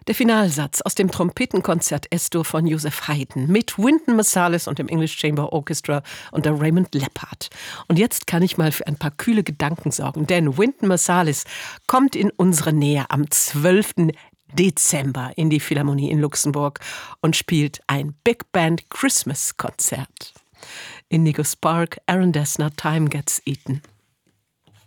Der Finalsatz aus dem Trompetenkonzert Es-Dur von Joseph Haydn mit Wynton Marsalis und dem English Chamber Orchestra und der Raymond Leppard. Und jetzt kann ich mal für ein paar kühle Gedanken sorgen, denn Wynton Marsalis kommt in unsere Nähe am 12. Dezember in die Philharmonie in Luxemburg und spielt ein Big Band Christmas Konzert. Inigo Spark, Aaron Dessner, Time Gets Eaten.